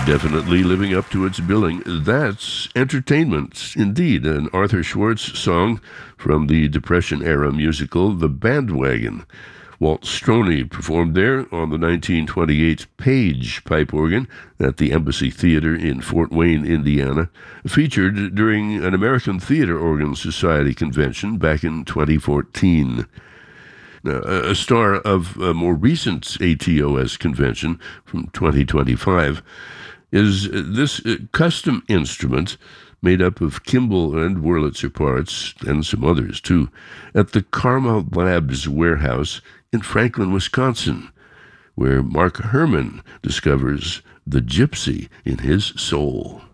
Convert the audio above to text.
Definitely living up to its billing. That's entertainment, indeed. An Arthur Schwartz song from the Depression-era musical The Bandwagon. Walt Stroney performed there on the 1928 Page pipe organ at the Embassy Theater in Fort Wayne, Indiana, featured during an American Theater Organ Society convention back in 2014. Now, a star of a more recent ATOS convention from 2025 is this custom instrument made up of Kimball and Wurlitzer parts, and some others too, at the Karma Labs warehouse in Franklin, Wisconsin, where Mark Herman discovers the gypsy in his soul.